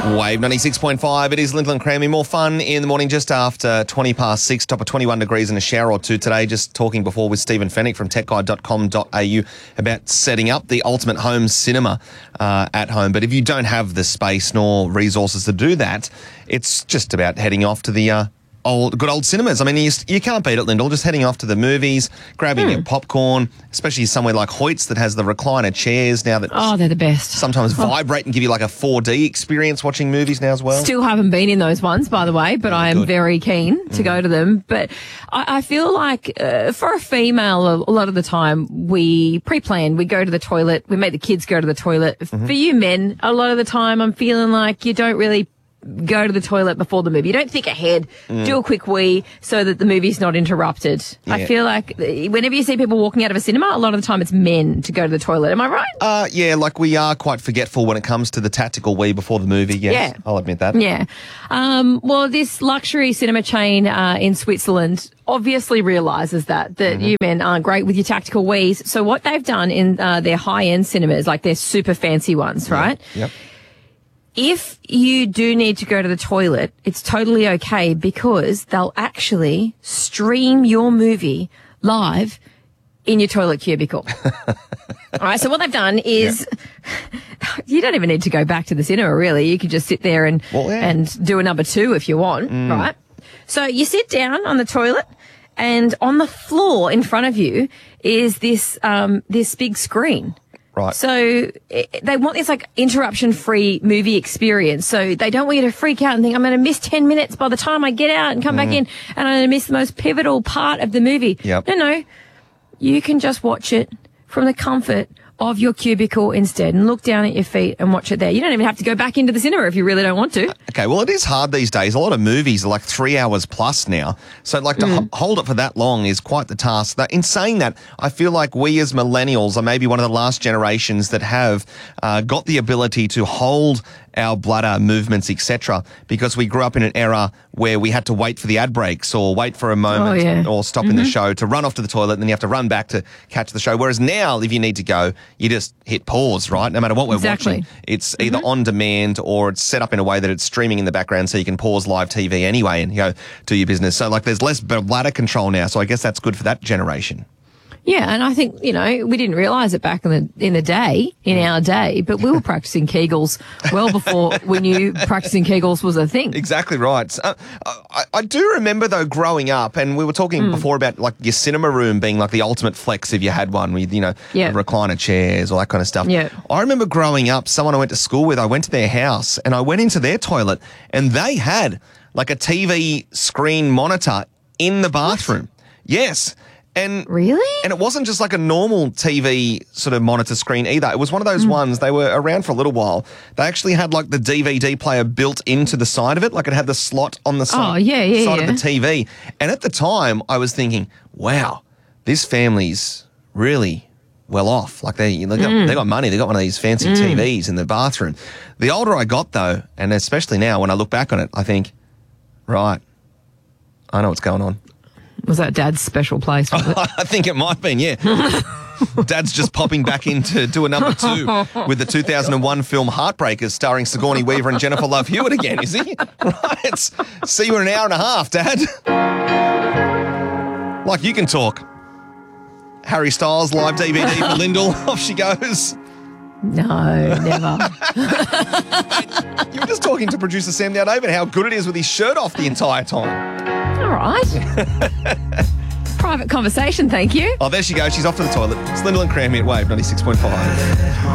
Wave 96.5. It is Lyndall and Cranmy. More fun in the morning just after 20 past 6. Top of 21 degrees and a shower or two today. Just talking before with Stephen Fennick from techguide.com.au about setting up the ultimate home cinema at home. But if you don't have the space nor resources to do that, it's just about heading off to the good old cinemas. I mean, you can't beat it, Lyndall. Just heading off to the movies, grabbing your popcorn, especially somewhere like Hoyt's that has the recliner chairs now that they're the best. Sometimes vibrate and give you like a 4D experience watching movies now as well. Still haven't been in those ones, by the way, but I am very keen to go to them. But I feel like for a female, a lot of the time we pre-plan, we go to the toilet, we make the kids go to the toilet. Mm-hmm. For you men, a lot of the time I'm feeling like you don't really go to the toilet before the movie. You don't think ahead, do a quick wee so that the movie's not interrupted. Yeah. I feel like whenever you see people walking out of a cinema, a lot of the time it's men to go to the toilet. Am I right? Yeah, like we are quite forgetful when it comes to the tactical wee before the movie. Yes, yeah. I'll admit that. Yeah. Well, this luxury cinema chain in Switzerland obviously realises that you men aren't great with your tactical wees. So what they've done in their high-end cinemas, like their super fancy ones, right? Yep. If you do need to go to the toilet, it's totally okay because they'll actually stream your movie live in your toilet cubicle. All right, so what they've done is you don't even need to go back to the cinema, really. You could just sit there and do a number 2 if you want, right? So you sit down on the toilet and on the floor in front of you is this big screen. Right. So they want this like interruption-free movie experience. So they don't want you to freak out and think, I'm going to miss 10 minutes by the time I get out and come back in and I'm going to miss the most pivotal part of the movie. Yep. No. You can just watch it from the comfort of your cubicle instead and look down at your feet and watch it there. You don't even have to go back into the cinema if you really don't want to. Okay, well, it is hard these days. A lot of movies are like 3 hours plus now. So like to hold it for that long is quite the task. In saying that, I feel like we as millennials are maybe one of the last generations that have got the ability to hold our bladder movements, etc., because we grew up in an era where we had to wait for the ad breaks or wait for a moment or stop in the show to run off to the toilet, and then you have to run back to catch the show. Whereas now, if you need to go, you just hit pause, right? No matter what we're watching. It's either on demand or it's set up in a way that it's streaming in the background so you can pause live TV anyway and go do your business. So like there's less bladder control now, so I guess that's good for that generation. Yeah, and I think, we didn't realise it back in our day, but we were practising Kegels well before we knew practising Kegels was a thing. Exactly right. I do remember, though, growing up, and we were talking before about, like, your cinema room being, like, the ultimate flex if you had one with, recliner chairs, all that kind of stuff. Yeah. I remember growing up, someone I went to school with, I went to their house, and I went into their toilet, and they had, like, a TV screen monitor in the bathroom. What? Yes. And really? And it wasn't just like a normal TV sort of monitor screen either. It was one of those ones, they were around for a little while. They actually had like the DVD player built into the side of it, like it had the slot on the side, of the TV. And at the time, I was thinking, wow, this family's really well off. Like they got money. They got one of these fancy TVs in the bathroom. The older I got, though, and especially now when I look back on it, I think, right, I know what's going on. Was that Dad's special place? Was it? I think it might have been, yeah. Dad's just popping back in to do a number 2 with the 2001 film Heartbreakers starring Sigourney Weaver and Jennifer Love Hewitt again, is he? Right. See you in an hour and a half, Dad. Like you can talk. Harry Styles, live DVD for Lyndall. Off she goes. No, never. You were just talking to producer Sam the other day about how good it is with his shirt off the entire time. All right. Private conversation, thank you. Oh, there she goes. She's off to the toilet. It's Lyndall and Cranmy at Wave 96.5.